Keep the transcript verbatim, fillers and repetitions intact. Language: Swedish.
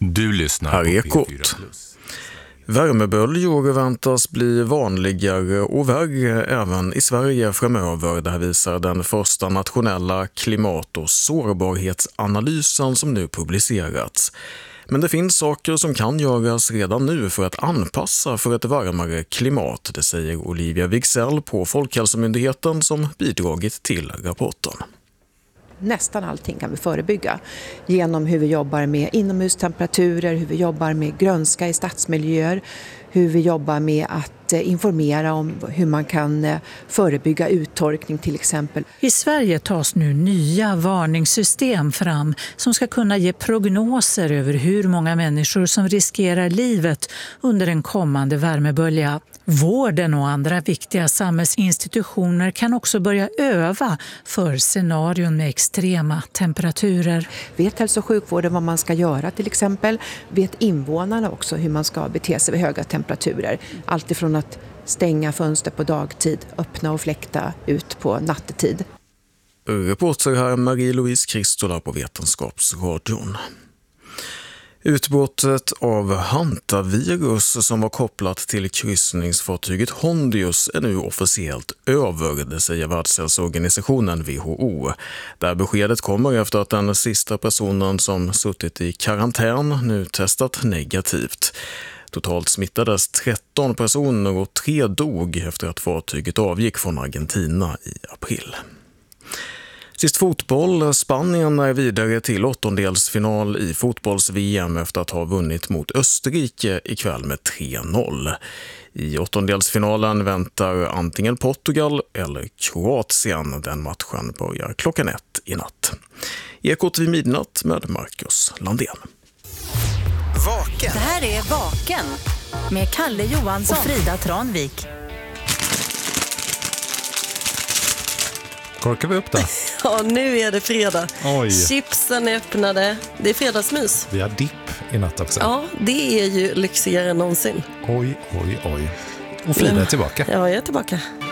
Du lyssnar här är på P fyra Ekot. Plus. Värmeböljor väntas bli vanligare och värre även i Sverige framöver. Det här visar den första nationella klimat- och sårbarhetsanalysen som nu publicerats. Men det finns saker som kan göras redan nu för att anpassa för ett varmare klimat, det säger Olivia Wigsell på Folkhälsomyndigheten som bidragit till rapporten. Nästan allting kan vi förebygga genom hur vi jobbar med inomhustemperaturer, hur vi jobbar med grönska i stadsmiljöer, hur vi jobbar med att informera om hur man kan förebygga uttorkning till exempel. I Sverige tas nu nya varningssystem fram som ska kunna ge prognoser över hur många människor som riskerar livet under en kommande värmebölja. Vården och andra viktiga samhällsinstitutioner kan också börja öva för scenarion med extrema temperaturer. Vet hälso- och sjukvården vad man ska göra till exempel? Vet invånarna också hur man ska bete sig vid höga temperaturer? Allt ifrån att stänga fönster på dagtid, öppna och fläkta ut på nattetid. Reporter här Marie-Louise Kristola på Vetenskapsradion. Utbrottet av hantavirus som var kopplat till kryssningsfartyget Hondius är nu officiellt över, det säger Världshälsoorganisationen W H O. Där beskedet kommer efter att den sista personen som suttit i karantän nu testat negativt. Totalt smittades tretton personer och tre dog efter att fartyget avgick från Argentina i april. Sist fotboll. Spanien är vidare till åttondelsfinal i fotbolls-V M efter att ha vunnit mot Österrike ikväll med tre noll. I åttondelsfinalen väntar antingen Portugal eller Kroatien. Den matchen börjar klockan ett i natt. Ekot vid midnatt med Marcus Landén. Vaken. Det här är Vaken med Kalle Johansson och Frida Tranvik. Korkar vi upp då? Ja, nu är det fredag. Oj. Chipsen är öppnade. Det är fredagsmys. Vi har dipp i natt också. Ja, det är ju lyxigare än någonsin. Oj, oj, oj. Och Frida är tillbaka. Ja, jag är tillbaka.